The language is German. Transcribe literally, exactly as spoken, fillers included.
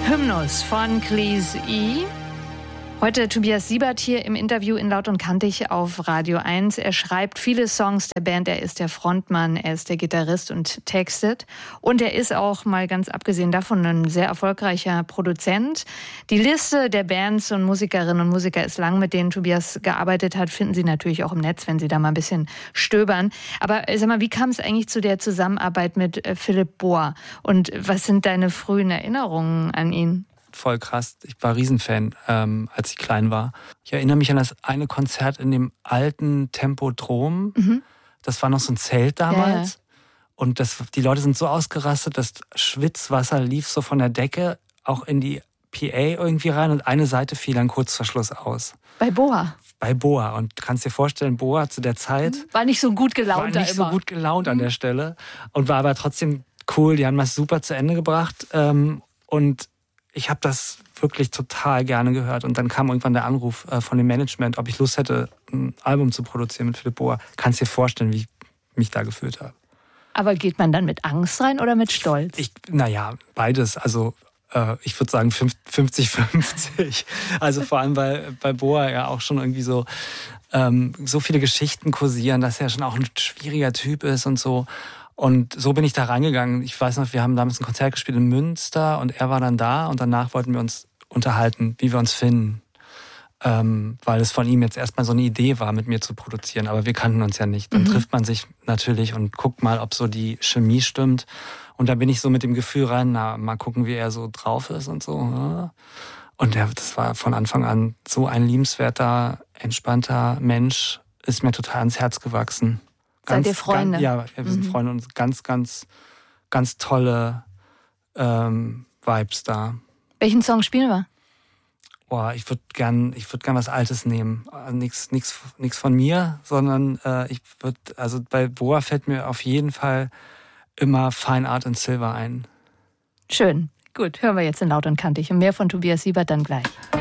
Hymnus von Cleese E. Heute Tobias Siebert hier im Interview in Laut und Kantig auf Radio eins. Er schreibt viele Songs der Band, er ist der Frontmann, er ist der Gitarrist und textet. Und er ist auch, mal ganz abgesehen davon, ein sehr erfolgreicher Produzent. Die Liste der Bands und Musikerinnen und Musiker ist lang, mit denen Tobias gearbeitet hat, finden Sie natürlich auch im Netz, wenn Sie da mal ein bisschen stöbern. Aber sag mal, wie kam es eigentlich zu der Zusammenarbeit mit Philipp Bohr? Und was sind deine frühen Erinnerungen an ihn? Voll krass. Ich war Riesenfan, ähm, als ich klein war. Ich erinnere mich an das eine Konzert in dem alten Tempodrom. Mhm. Das war noch so ein Zelt damals. Ja. Und das, die Leute sind so ausgerastet, dass Schwitzwasser lief so von der Decke auch in die P A irgendwie rein und eine Seite fiel dann kurz vor Schluss aus. Bei Bohr? Bei Bohr. Und du kannst dir vorstellen, Bohr zu der Zeit... War nicht so gut gelaunt War nicht da so gut gelaunt an der Stelle. Und war aber trotzdem cool. Die haben das super zu Ende gebracht. Und ich habe das wirklich total gerne gehört. Und dann kam irgendwann der Anruf äh, von dem Management, ob ich Lust hätte, ein Album zu produzieren mit Philipp Bohr. Kannst dir vorstellen, wie ich mich da gefühlt habe. Aber geht man dann mit Angst rein oder mit Stolz? Ich, naja, beides. Also äh, ich würde sagen fünfzig fünfzig. Also vor allem, weil bei Bohr ja auch schon irgendwie so, ähm, so viele Geschichten kursieren, dass er schon auch ein schwieriger Typ ist und so. Und so bin ich da reingegangen. Ich weiß noch, wir haben damals ein Konzert gespielt in Münster und er war dann da und danach wollten wir uns unterhalten, wie wir uns finden. Ähm, weil es von ihm jetzt erstmal so eine Idee war, mit mir zu produzieren, aber wir kannten uns ja nicht. Dann mhm. trifft man sich natürlich und guckt mal, ob so die Chemie stimmt. Und da bin ich so mit dem Gefühl rein, na, mal gucken, wie er so drauf ist und so. Ja. Und der, das war von Anfang an so ein liebenswerter, entspannter Mensch, ist mir total ans Herz gewachsen. Ganz, Seid ihr Freunde? Ganz, ja, wir sind mhm. Freunde und ganz, ganz, ganz tolle ähm, Vibes da. Welchen Song spielen wir? Boah, ich würde gern, ich würde gern was Altes nehmen. Nichts, nichts, nichts von mir, sondern äh, ich würde, also bei Boa fällt mir auf jeden Fall immer Fine Art and Silver ein. Schön. Gut, hören wir jetzt in Laut und Kantig. Und mehr von Tobias Siebert dann gleich.